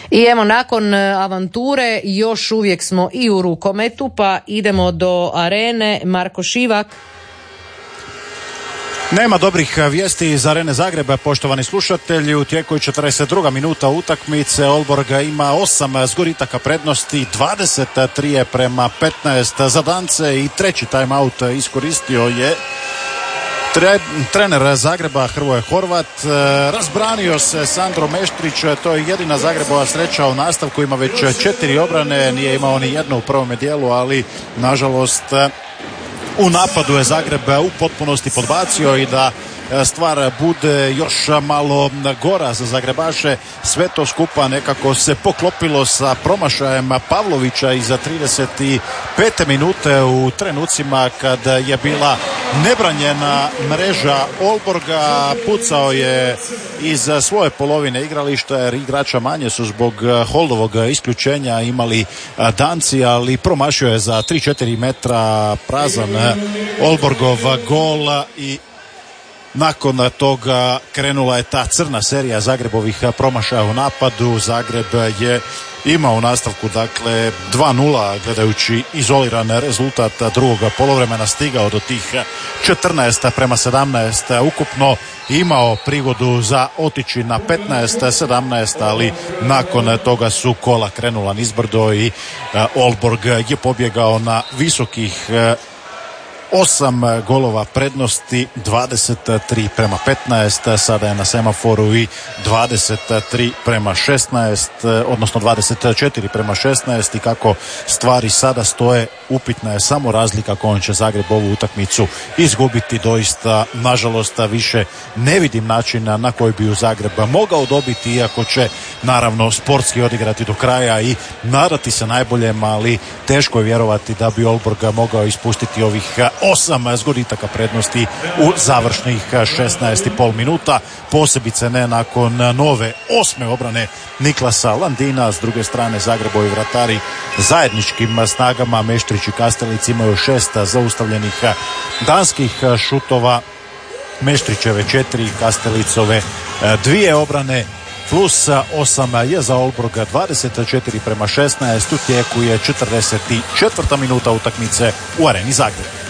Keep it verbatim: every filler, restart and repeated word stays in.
I evo, nakon avanture još uvijek smo i u rukometu, pa idemo do Arene. Marko Šivak. Nema dobrih vijesti iz Arene Zagreba, poštovani slušatelji. U tijeku je četrdeset druga minuta utakmice. Olborg ima osam zgoritaka prednosti, dvadeset tri prema petnaest za Dance i treći timeout iskoristio je Tre, trener Zagreba Hrvoje Horvat. E, razbranio se Sandro Meštrić, to je jedina Zagrebova sreća u nastavku, ima već četiri obrane, nije imao ni jedno u prvome dijelu, ali nažalost u napadu je Zagreb u potpunosti podbacio i da stvar bude još malo gora za Zagrebaše. Sve to skupa nekako se poklopilo sa promašajem Pavlovića iza trideset pete minute u trenucima kad je bila nebranjena mreža Olborga. Pucao je iz svoje polovine igrališta jer igrača manje su zbog holdovog isključenja imali Danci, ali promašio je za tri četiri metra prazan Olborgov gol i nakon toga krenula je ta crna serija Zagrebovih promašaja u napadu. Zagreb je imao u nastavku dakle dva nula gledajući izoliran rezultat drugog poluvremena, stigao do tih četrnaest prema sedamnaest ukupno, imao prigodu za otići na petnaest sedamnaest, ali nakon toga su kola krenula nizbrdo i Olborg je pobjegao na visokih osam golova prednosti, dvadeset tri prema petnaest, sada je na semaforu i dvadeset tri prema šesnaest, odnosno dvadeset četiri prema šesnaest, i kako stvari sada stoje upitna je samo razlika kojom će Zagreb ovu utakmicu izgubiti. Doista, nažalost, više ne vidim načina na koji bi u Zagreb mogao dobiti, iako će naravno sportski odigrati do kraja i nadati se najboljem, ali teško je vjerovati da bi Olborg mogao ispustiti ovih osam zgoditaka prednosti u završnih šesnaest i pol minuta, posebice ne nakon nove osme obrane Niklasa Landina. S druge strane Zagrebovi vratari zajedničkim snagama Meštrić i Kastelic imaju šest zaustavljenih danskih šutova, Meštrićeve četiri, Kastelicove dvije obrane plus osam je za Olborga, dvadeset četiri prema šesnaest. U tijeku je četrdeset četvrta minuta utakmice u Areni Zagreb.